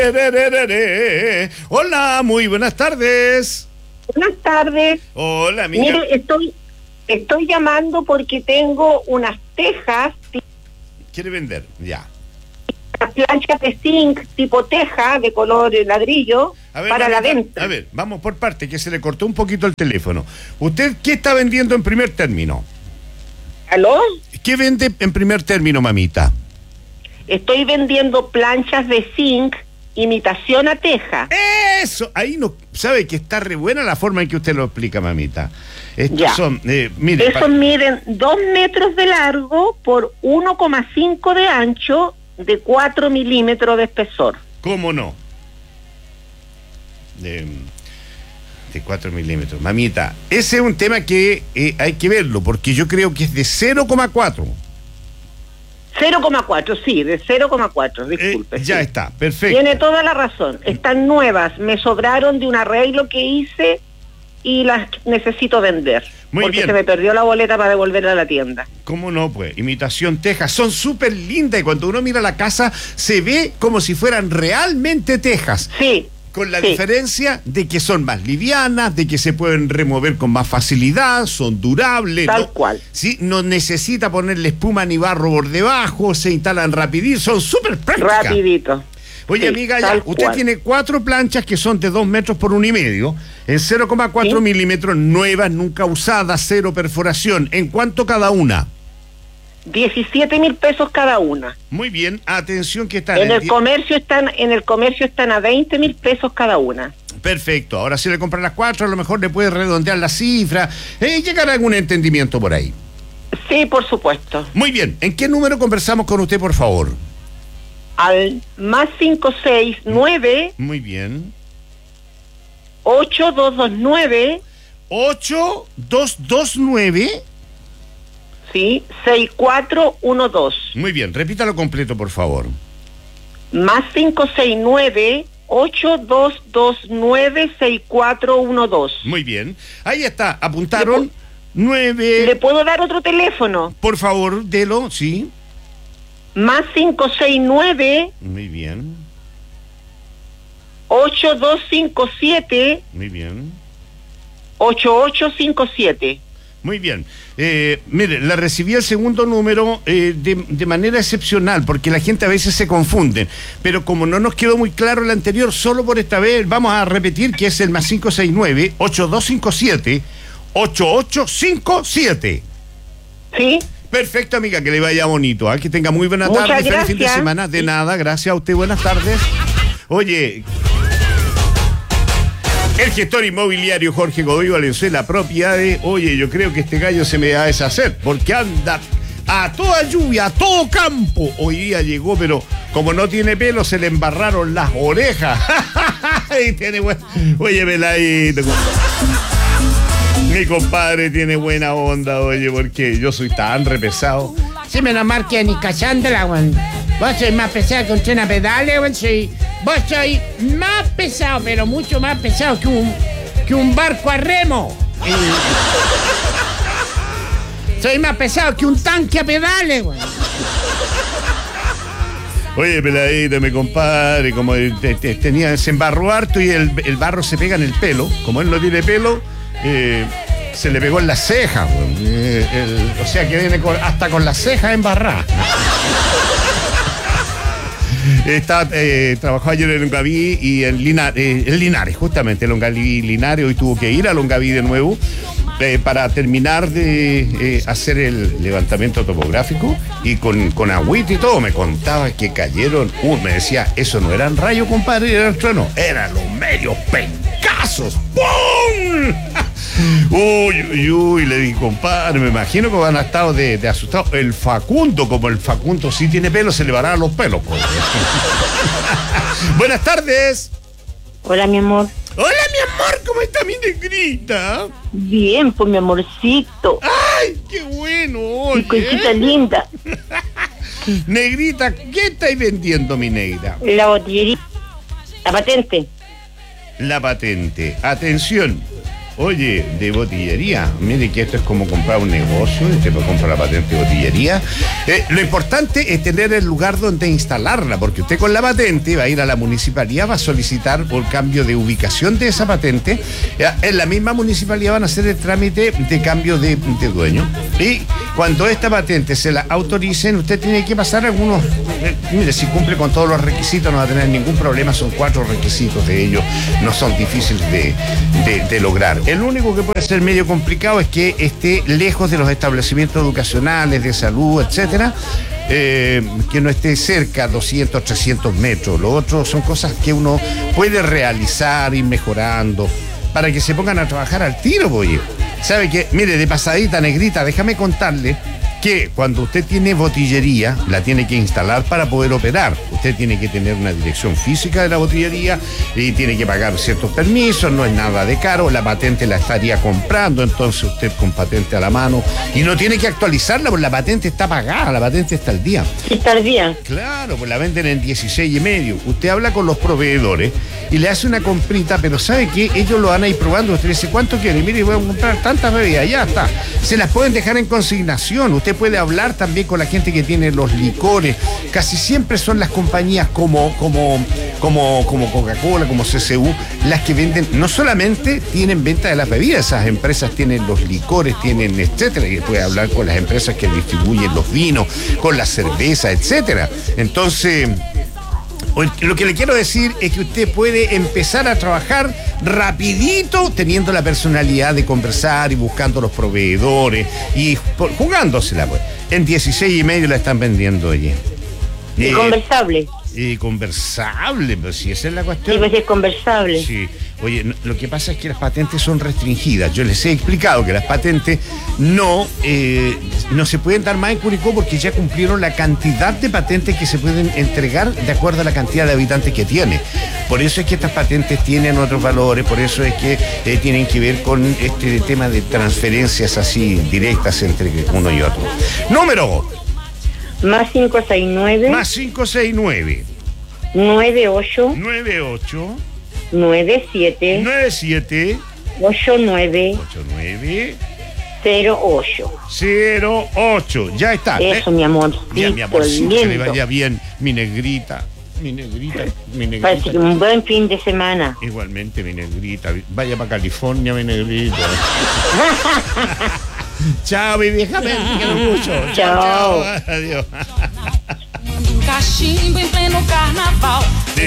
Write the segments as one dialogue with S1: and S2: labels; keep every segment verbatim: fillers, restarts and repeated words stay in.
S1: Hola, muy buenas tardes.
S2: Buenas tardes.
S1: Hola, amiga.
S2: Mire, estoy, estoy llamando porque tengo unas tejas,
S1: ¿Quiere vender? Ya.
S2: unas planchas de zinc tipo teja de color ladrillo
S1: A ver,
S2: para la
S1: mamita,
S2: venta.
S1: A ver, vamos por parte, que se le cortó un poquito el teléfono. ¿Usted qué está vendiendo en primer término?
S2: ¿Aló?
S1: ¿Qué vende en primer término, mamita?
S2: Estoy vendiendo planchas de zinc, imitación a teja.
S1: Eso, ahí no, sabe que está re buena la forma en que usted lo explica, mamita. Estos
S2: Ya.
S1: son, eh, mire,
S2: Esos
S1: pa-
S2: miden dos metros de largo por uno coma cinco de ancho, de cuatro milímetros de espesor.
S1: ¿cómo no? De, de cuatro milímetros. Mamita, ese es un tema que eh, hay que verlo, porque yo creo que es de cero coma cuatro.
S2: cero coma cuatro, sí, de cero coma cuatro, disculpe.
S1: Eh, ya
S2: sí.
S1: está, perfecto.
S2: Tiene toda la razón. Están nuevas, me sobraron de un arreglo que hice y las necesito vender.
S1: Muy
S2: porque
S1: bien.
S2: se me perdió la boleta para devolverla a la tienda.
S1: ¿Cómo no, pues? Imitación tejas. Son súper lindas y cuando uno mira la casa se ve como si fueran realmente tejas.
S2: Sí.
S1: Con la
S2: sí.
S1: diferencia de que son más livianas, de que se pueden remover con más facilidad, son durables.
S2: Tal
S1: no,
S2: cual.
S1: Sí, no necesita ponerle espuma ni barro por debajo, se instalan rapidito, son súper prácticas.
S2: Rapidito.
S1: Oye,
S2: Sí,
S1: amiga, ya,
S2: tal
S1: usted
S2: cual.
S1: tiene cuatro planchas que son de dos metros por uno y medio, en cero coma cuatro
S2: Sí.
S1: milímetros, nuevas, nunca usadas, cero perforación. ¿En cuánto cada una?
S2: diecisiete mil pesos cada una.
S1: Muy bien, atención que están
S2: En el
S1: die-
S2: comercio están, en el comercio están a veinte mil pesos cada una.
S1: Perfecto, ahora si le compran las cuatro, a lo mejor le puede redondear la cifra, eh, llegar a algún entendimiento por ahí.
S2: Sí, por supuesto.
S1: Muy bien, ¿en qué número conversamos con usted, por favor?
S2: Al más cinco seis nueve
S1: Muy bien.
S2: ocho dos dos nueve
S1: ocho dos dos nueve.
S2: sí, seis cuatro uno dos.
S1: Muy bien, repítalo completo, por favor.
S2: Más cinco seis nueve ocho dos dos nueve seis cuatro uno dos.
S1: Muy bien, ahí está, apuntaron.
S2: ¿Le
S1: nueve.
S2: puedo dar otro teléfono?
S1: Por favor, delo, sí.
S2: Más cinco seis nueve
S1: Muy bien,
S2: ocho dos cinco siete
S1: muy bien.
S2: ocho ocho cinco siete.
S1: Muy bien. Eh, mire, la recibí el segundo número eh, de, de manera excepcional, porque la gente a veces se confunde. Pero como no nos quedó muy claro el anterior, solo por esta vez vamos a repetir que es el más cinco seis nueve ocho dos cinco siete ocho ocho cinco siete.
S2: ¿Sí?
S1: Perfecto, amiga, que le vaya bonito. ¿Ah? Que tenga muy buena
S2: Muchas
S1: tarde, feliz fin de
S2: gracias.
S1: semana. De nada, gracias a usted, buenas tardes. Oye, el gestor inmobiliario Jorge Godoy Valenzuela Propiedades, oye, yo creo que este gallo se me va a deshacer, porque anda a toda lluvia, a todo campo. Hoy día llegó, pero como no tiene pelo, se le embarraron las orejas. Y tiene buen... Oye, Peladito, mi compadre tiene buena onda, oye, porque yo soy tan repesado.
S3: Sí, menos mal que ni cachándola, weón. Vos sois más pesado que un tren a pedales, weón. Soy, vos sois más pesado, pero mucho más pesado que un, que un barco a remo. Y... soy más pesado que un tanque a pedales, weón.
S1: Oye, Peladito, mi compadre, como te- te- tenía, se embarró harto y el, el barro se pega en el pelo. Como él no tiene pelo, eh, se le pegó en las cejas, weón. Eh, el- o sea que viene con- hasta con las cejas embarradas. Está, eh, trabajó ayer en Longaví y en, Lina- eh, en Linares, justamente, Longaví y Linares. Hoy tuvo que ir a Longaví de nuevo eh, para terminar de eh, hacer el levantamiento topográfico y con, con agüita y todo. Me contaba que cayeron, uh, me decía, eso no eran rayos, compadre, eran truenos, eran los medios pencazos. ¡Pum! Uy, uy, uy, le dije, compadre, me imagino que van a estar de, de asustados. El Facundo, como el Facundo sí tiene pelo, se le van a los pelos, pues. Buenas tardes.
S2: Hola, mi amor.
S1: Hola, mi amor, ¿cómo está mi negrita?
S2: Bien, pues mi amorcito.
S1: ¡Ay, qué bueno!
S2: Mi cosita
S1: Oye.
S2: linda.
S1: Negrita, ¿qué estáis vendiendo, mi negra?
S2: La botillería. La patente.
S1: La patente. Atención. Oye, de botillería. Mire que esto es como comprar un negocio. Usted puede comprar la patente de botillería. Eh, lo importante es tener el lugar donde instalarla, porque usted con la patente va a ir a la municipalidad, va a solicitar por cambio de ubicación de esa patente. Eh, en la misma municipalidad van a hacer el trámite de cambio de, de dueño. Y cuando esta patente se la autoricen, usted tiene que pasar algunos... Eh, mire, si cumple con todos los requisitos no va a tener ningún problema. Son cuatro requisitos de ellos. No son difíciles de, de, de lograr. El único que puede ser medio complicado es que esté lejos de los establecimientos educacionales, de salud, etcétera, eh, que no esté cerca, doscientos, trescientos metros. Lo otro son cosas que uno puede realizar, ir mejorando, para que se pongan a trabajar al tiro, oye. ¿Sabe qué? Mire, de pasadita, negrita, déjame contarle que cuando usted tiene botillería, la tiene que instalar para poder operar. Usted tiene que tener una dirección física de la botillería y tiene que pagar ciertos permisos, no es nada de caro, la patente la estaría comprando, entonces usted con patente a la mano, y no tiene que actualizarla porque la patente está pagada, la patente está al día.
S2: Está al día.
S1: Claro, pues la venden en dieciséis y medio. Usted habla con los proveedores y le hace una comprita, pero ¿sabe qué? Ellos lo van a ir probando. Usted dice, ¿cuánto quiere? Mire, voy a comprar tantas bebidas, ya está. Se las pueden dejar en consignación. Usted puede hablar también con la gente que tiene los licores. Casi siempre son las compañías como, como, como, como Coca-Cola, como C C U, las que venden, no solamente tienen venta de las bebidas, esas empresas tienen los licores, tienen etcétera, y puede hablar con las empresas que distribuyen los vinos, con la cerveza, etcétera. Entonces, lo que le quiero decir es que usted puede empezar a trabajar rapidito, teniendo la personalidad de conversar y buscando los proveedores y jugándosela, pues. En dieciséis y medio la están vendiendo, oye.
S2: Y eh, conversable.
S1: Y conversable, pues si esa es la cuestión.
S2: Sí, pues es conversable.
S1: Sí. Oye, no, lo que pasa es que las patentes son restringidas. Yo les he explicado que las patentes no, eh, no se pueden dar más en Curicó porque ya cumplieron la cantidad de patentes que se pueden entregar de acuerdo a la cantidad de habitantes que tiene. Por eso es que estas patentes tienen otros valores, por eso es que eh, tienen que ver con este tema de transferencias así directas entre uno y otro. Número.
S2: Más cinco seis nueve.
S1: Más cinco seis nueve.
S2: nueve ocho.
S1: nueve ocho.
S2: nueve siete.
S1: nueve siete.
S2: ocho nueve.
S1: ocho nueve.
S2: cero ocho.
S1: cero ocho. Ya está.
S2: Eso, ¿eh? Mi amor.
S1: Ya, mi amor, sí, que le vaya bien, mi negrita. Mi negrita, mi negrita.
S2: Parece que un buen fin de semana.
S1: Igualmente, mi negrita. Vaya para California, mi negrita. Chao, mi vieja, me quiero mucho.
S2: Chao.
S1: Chao. Adiós.
S4: Cachimbo en pleno carnaval.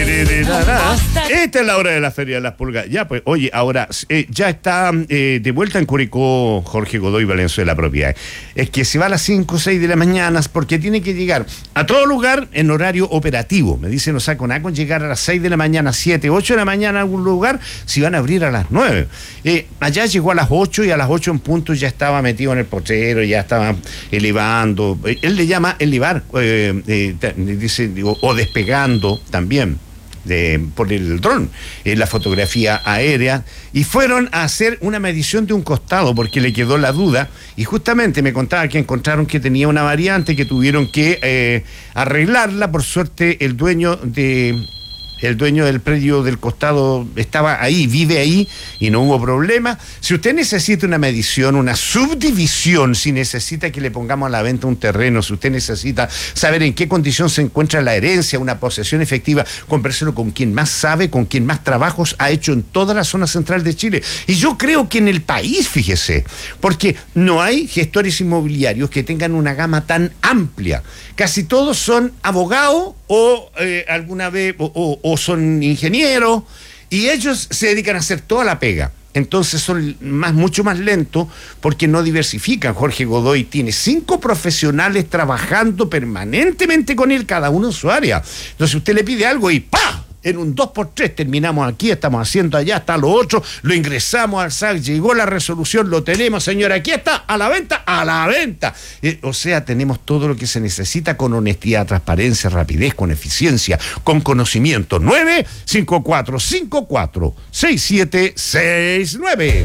S1: Esta es la hora de la Feria de las Pulgas. Ya, pues, oye, ahora eh, ya está eh, de vuelta en Curicó Jorge Godoy Valenzuela Propiedades. Es que se va a las cinco o seis de la mañana porque tiene que llegar a todo lugar en horario operativo. Me dicen, o sea, con algo llegar a las seis de la mañana, siete, ocho de la mañana a algún lugar, si van a abrir a las nueve. Eh, allá llegó a las ocho y a las ocho en punto ya estaba metido en el potrero, ya estaba elevando. Eh, él le llama elevar, eh, eh, dice, digo, o despegando también. De, por el dron, eh, la fotografía aérea, y fueron a hacer una medición de un costado porque le quedó la duda, y justamente me contaba que encontraron que tenía una variante que tuvieron que eh, arreglarla. Por suerte el dueño de el dueño del predio del costado estaba ahí, vive ahí y no hubo problema. Si usted necesita una medición, una subdivisión, si necesita que le pongamos a la venta un terreno, si usted necesita saber en qué condición se encuentra la herencia, una posesión efectiva, convérselo con quien más sabe, con quien más trabajos ha hecho en toda la zona central de Chile. Y yo creo que en el país, fíjese, porque no hay gestores inmobiliarios que tengan una gama tan amplia. Casi todos son abogados o eh, alguna vez o, o, o son ingenieros, y ellos se dedican a hacer toda la pega. Entonces son más, mucho más lentos porque no diversifican. Jorge Godoy tiene cinco profesionales trabajando permanentemente con él, cada uno en su área. Entonces usted le pide algo y ¡pa! En un dos por tres terminamos aquí, estamos haciendo allá, está lo otro, lo ingresamos al S A C, llegó la resolución, lo tenemos, señora, aquí está, a la venta, a la venta. Eh, o sea, tenemos todo lo que se necesita con honestidad, transparencia, rapidez, con eficiencia, con conocimiento. nueve cinco cuatro cinco cuatro seis siete seis nueve.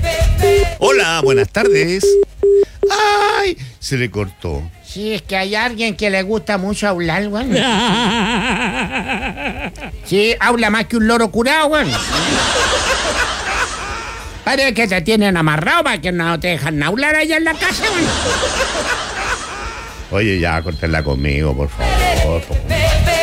S1: Hola, buenas tardes. ¡Ay! Se le cortó.
S3: Sí, es que hay alguien que le gusta mucho hablar, güey. Sí, habla más que un loro curado, güey. Parece que te tienen amarrado para que no te dejan hablar allá en la casa, güey.
S1: Oye, ya, córtenla conmigo, por favor. Por favor.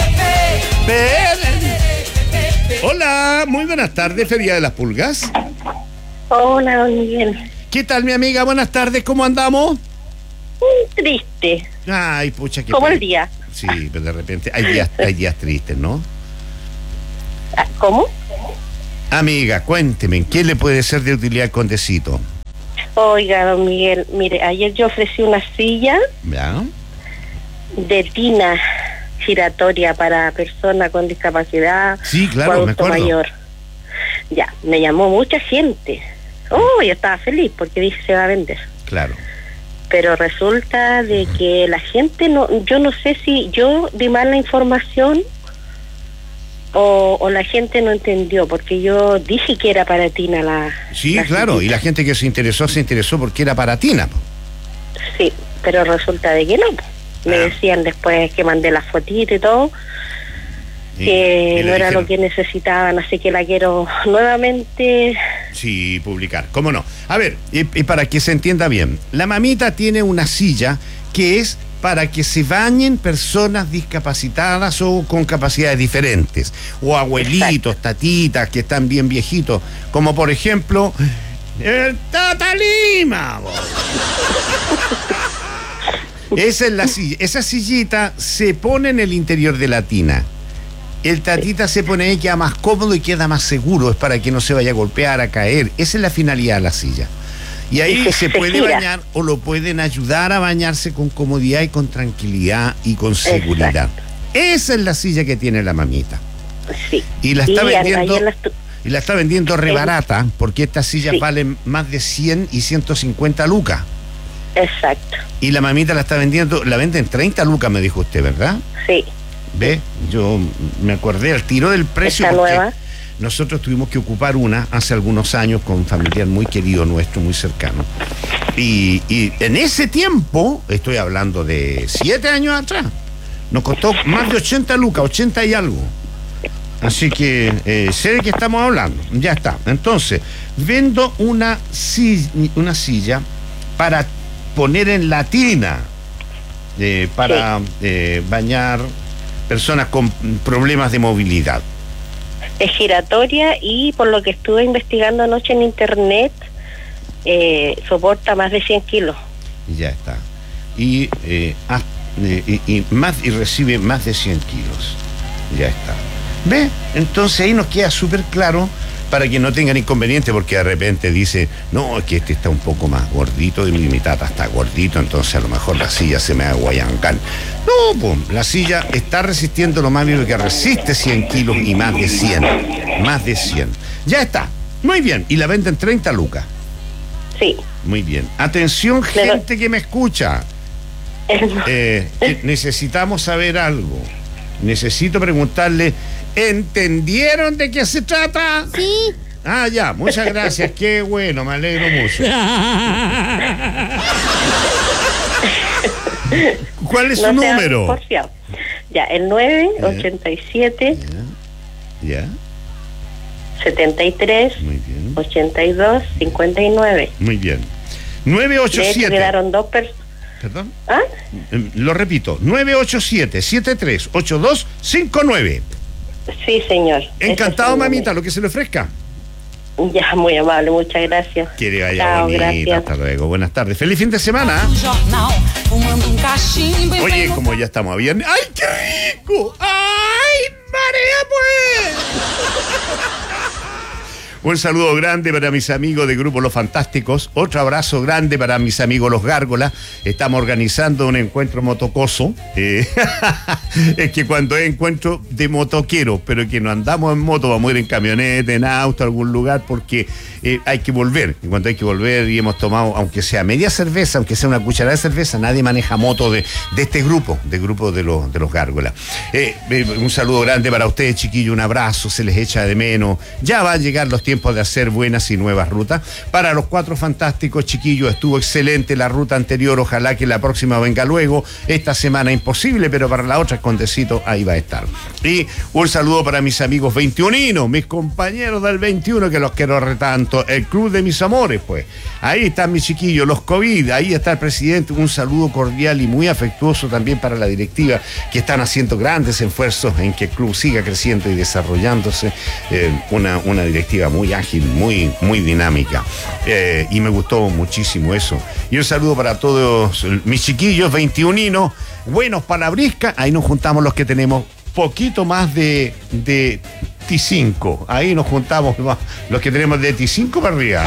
S1: Hola, muy buenas tardes, Feria de las Pulgas.
S2: Hola, don Miguel.
S1: ¿Qué tal, mi amiga? Buenas tardes, ¿cómo andamos?
S2: Muy triste.
S1: Ay, pucha, que...
S2: Como el día.
S1: Sí, pero de repente hay días, hay días tristes, ¿no?
S2: ¿Cómo?
S1: Amiga, cuénteme, ¿en qué le puede ser de utilidad el Condecito?
S2: Oiga, don Miguel, mire, ayer yo ofrecí una silla
S1: ¿Ya?
S2: de tina giratoria para personas con discapacidad.
S1: Sí, claro,
S2: o
S1: me
S2: adulto
S1: acuerdo.
S2: mayor. Ya, me llamó mucha gente. Oh, yo estaba feliz porque dije se va a vender.
S1: Claro.
S2: Pero resulta de que la gente no, yo no sé si yo di mal la información o, o la gente no entendió, porque yo dije que era para tina la...
S1: Sí,
S2: la
S1: claro,
S2: sillita.
S1: y la gente que se interesó, se interesó porque era para Tina. Po.
S2: Sí, pero resulta de que no. Me
S1: Ah.
S2: decían después que mandé la fotito y todo,
S1: Y-
S2: que
S1: y le
S2: no era
S1: dijeron,
S2: lo que necesitaban, así que la quiero nuevamente.
S1: Sí, publicar, cómo no. A ver, y, y para que se entienda bien, la mamita tiene una silla que es para que se bañen personas discapacitadas o con capacidades diferentes, o abuelitos, tatitas que están bien viejitos, como por ejemplo el Tata Lima. Bo. Esa es la silla, esa sillita se pone en el interior de la tina. El tatita se pone ahí, queda más cómodo y queda más seguro, es para que no se vaya a golpear, a caer. Esa es la finalidad de la silla. Y ahí
S2: Y se-
S1: se
S2: se
S1: puede
S2: gira.
S1: bañar o lo pueden ayudar a bañarse con comodidad y con tranquilidad y con seguridad.
S2: Exacto.
S1: Esa es la silla que tiene la mamita.
S2: Sí.
S1: Y la está
S2: a-
S1: vendiendo
S2: ayer la estu-
S1: y la está vendiendo re
S2: Sí.
S1: barata, porque estas sillas
S2: Sí.
S1: valen más de cien y ciento cincuenta lucas.
S2: Exacto.
S1: Y la mamita la está vendiendo, la venden treinta lucas, me dijo usted, ¿verdad?
S2: Sí.
S1: ¿Ve? Yo me acordé al tiro del precio
S2: ¿Está
S1: porque
S2: nueva?
S1: nosotros tuvimos que ocupar una hace algunos años con un familiar muy querido nuestro, muy cercano. Y, y en ese tiempo, estoy hablando de siete años atrás, nos costó más de ochenta lucas, ochenta y algo. Así que eh, sé de qué estamos hablando. Ya está. Entonces, vendo una silla, una silla para poner en la tina, eh, para eh, bañar personas con problemas de movilidad.
S2: Es giratoria y por lo que estuve investigando anoche en internet, eh, soporta más de cien kilos.
S1: Ya está. Y, eh, haz- eh, y, y más y recibe más de cien kilos. Ya está. ¿Ve? Entonces ahí nos queda súper claro para que no tengan inconveniente, porque de repente dice, no, es que este está un poco más gordito y mi tata está gordito, entonces a lo mejor la silla se me va a guayancar. No, pues, la silla está resistiendo lo más bien que resiste cien kilos y más de cien. Más de cien. Ya está. Muy bien. Y la venden treinta lucas.
S2: Sí.
S1: Muy bien. Atención,
S2: Pero-
S1: gente que me escucha. Eh, eh, necesitamos saber algo. Necesito preguntarle, ¿entendieron de qué se trata?
S5: Sí.
S1: Ah, ya, muchas gracias, qué bueno, me alegro mucho. ¿Cuál es su
S2: No sean
S1: número?
S2: porfiados. Ya, el nueve ochenta y siete
S1: Ya,
S2: setenta y tres
S1: muy bien,
S2: ochenta y dos cincuenta y nueve.
S1: muy bien. nueve ocho
S2: De hecho,
S1: siete,
S2: quedaron dos personas.
S1: perdón,
S2: ¿Ah?
S1: eh, lo repito, nueve ocho siete, siete tres ocho dos cinco nueve.
S2: Sí, señor.
S1: Encantado,
S2: Ese es mi
S1: mamita, lo que se le ofrezca.
S2: número. Ya, muy amable, muchas gracias.
S1: Que le vaya
S2: Chao,
S1: bonita,
S2: gracias.
S1: hasta luego, buenas tardes. Feliz fin de semana.
S4: Um jornal, fumando um cachimbo. em
S1: Oye,
S4: pleno
S1: como ya estamos a viernes. ¡Ay, qué rico! ¡Ay, María, pues! Un saludo grande para mis amigos de Grupo Los Fantásticos. Otro abrazo grande para mis amigos Los Gárgolas. Estamos organizando un encuentro motocoso. Eh, es que cuando es encuentro de motoqueros, pero que no andamos en moto, vamos a ir en camioneta, en auto, a algún lugar, porque eh, hay que volver. Y cuando hay que volver y hemos tomado, aunque sea media cerveza, aunque sea una cucharada de cerveza, nadie maneja moto de, de este grupo, del grupo de los, de los Gárgolas. Eh, eh, un saludo grande para ustedes, chiquillos, un abrazo, se les echa de menos. Ya van a llegar los tiempos tiempo de hacer buenas y nuevas rutas. Para los cuatro fantásticos chiquillos estuvo excelente la ruta anterior, ojalá que la próxima venga luego. Esta semana imposible, pero para la otra, Condecito, ahí va a estar. Y un saludo para mis amigos veintiuninos, mis compañeros del veintiuno, que los quiero retanto, el club de mis amores, pues. Ahí están mis chiquillos, los COVID, ahí está el presidente, un saludo cordial y muy afectuoso también para la directiva, que están haciendo grandes esfuerzos en que el club siga creciendo y desarrollándose. Eh, una, una directiva muy ágil, muy, muy dinámica. Eh, y me gustó muchísimo eso. Y un saludo para todos mis chiquillos veintiuninos, buenos palabriscas, ahí nos juntamos los que tenemos poquito más de, de T cinco, ahí nos juntamos los que tenemos de T cinco para arriba.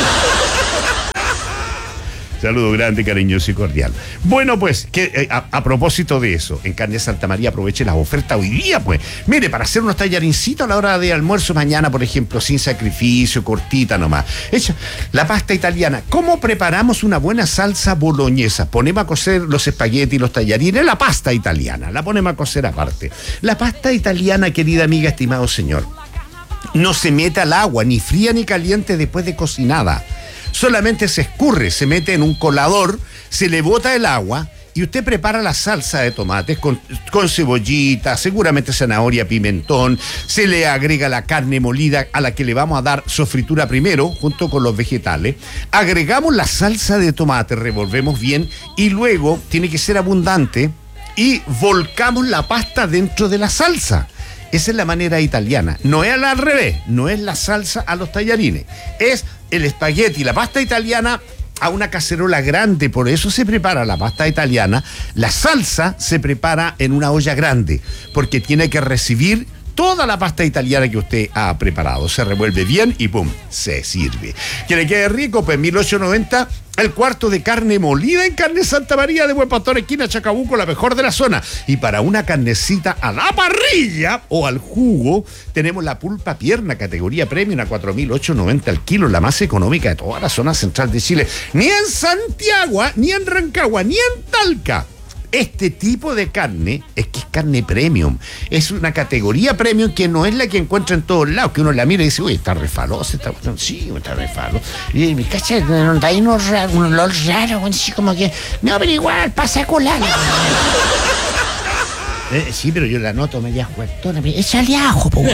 S1: Saludo grande, cariñoso y cordial. Bueno, pues, que, eh, a, a propósito de eso, en Carne Santa María aproveche las ofertas hoy día, pues. Mire, para hacer unos tallarincitos a la hora de almuerzo mañana, por ejemplo, sin sacrificio, cortita nomás. Hecha, la pasta italiana. ¿Cómo preparamos una buena salsa boloñesa? Ponemos a cocer los espaguetis, los tallarines, la pasta italiana. La ponemos a cocer aparte. La pasta italiana, querida amiga, estimado señor, no se mete al agua, ni fría ni caliente después de cocinada. Solamente se escurre, se mete en un colador, se le bota el agua y usted prepara la salsa de tomates con, con cebollita, seguramente zanahoria, pimentón, se le agrega la carne molida a la que le vamos a dar sofritura primero, junto con los vegetales. Agregamos la salsa de tomate, revolvemos bien y luego tiene que ser abundante y volcamos la pasta dentro de la salsa. Esa es la manera italiana. No es al revés, no es la salsa a los tallarines. Es el espagueti, la pasta italiana a una cacerola grande, por eso se prepara la pasta italiana. La salsa se prepara en una olla grande, porque tiene que recibir toda la pasta italiana que usted ha preparado. Se revuelve bien y ¡pum!, se sirve. Que le quede rico, pues mil ochocientos noventa, el cuarto de carne molida en Carne Santa María de Buen Pastor, esquina Chacabuco, la mejor de la zona. Y para una carnecita a la parrilla o al jugo, tenemos la pulpa pierna, categoría premium, a cuatro mil ochocientos noventa al kilo, la más económica de toda la zona central de Chile. Ni en Santiago, ni en Rancagua, ni en Talca. Este tipo de carne es que es carne premium. Es una categoría premium que no es la que encuentra en todos lados, que uno la mira y dice, uy, está refalosa, está, sí, está refalosa. Y me cacha, hay unos un olor raro, así como que, no, pero igual, pasa colada. eh, sí, pero yo la noto media juertona. Échale ajo, po.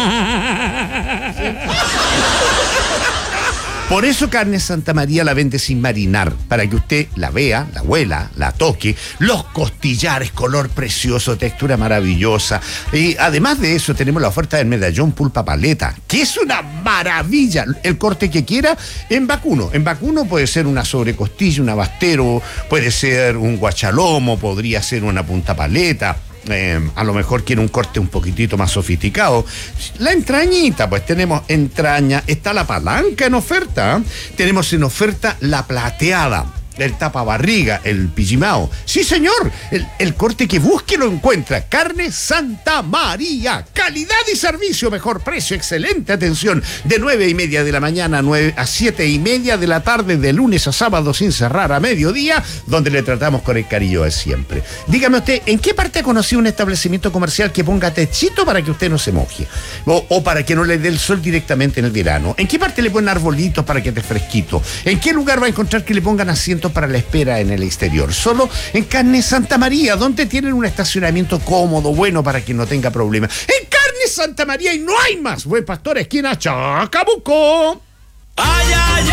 S1: Por eso Carne Santa María la vende sin marinar, para que usted la vea, la huela, la toque, los costillares, color precioso, textura maravillosa. Y además de eso tenemos la oferta del medallón pulpa paleta, que es una maravilla. El corte que quiera en vacuno. En vacuno puede ser una sobrecostilla, un abastero, puede ser un guachalomo, podría ser una punta paleta. Eh, a lo mejor quiere un corte un poquitito más sofisticado. La entrañita, pues tenemos entraña, está la palanca en oferta, ¿eh? Tenemos en oferta la plateada, el tapabarriga, el pijimao. Sí, señor, el, el corte que busque lo encuentra. Carne Santa María, calidad y servicio, mejor precio, excelente atención, de nueve y media de la mañana a siete y media de la tarde, de lunes a sábado, sin cerrar a mediodía, donde le tratamos con el cariño de siempre. Dígame usted, ¿en qué parte ha conocido un establecimiento comercial que ponga techito para que usted no se moje? O, o para que no le dé el sol directamente en el verano. ¿En qué parte le ponen arbolitos para que esté fresquito? ¿En qué lugar va a encontrar que le pongan asientos para la espera en el exterior? Solo en Carne Santa María, donde tienen un estacionamiento cómodo, bueno, para que no tenga problemas. En Carne Santa María y no hay más. Buen Pastor, esquina Chacabuco.
S5: Ay, ay,